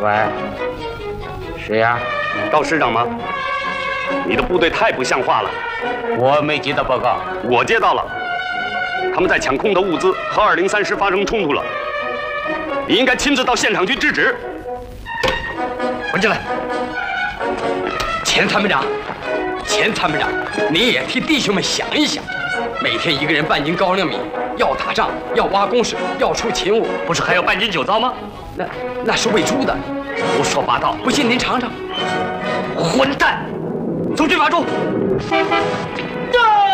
喂，谁呀？ 赵师长吗？你的部队太不像话了。 我没接到报告。 我接到了，他们在抢空投物资和203师发生冲突了。你应该亲自到现场去制止。 混进来。钱参谋长，钱参谋长，你也替弟兄们想一想，每天一个人半斤高粱米，要打仗，要挖工事，要出勤务， 不是还有半斤酒糟吗？ 那是喂猪的。 胡说八道！ 不信您尝尝。 混蛋！走军法处。 对。